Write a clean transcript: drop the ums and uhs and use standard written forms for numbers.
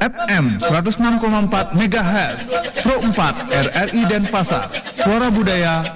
FM 106,4 MHz, Pro 4 RRI Denpasar, Suara Budaya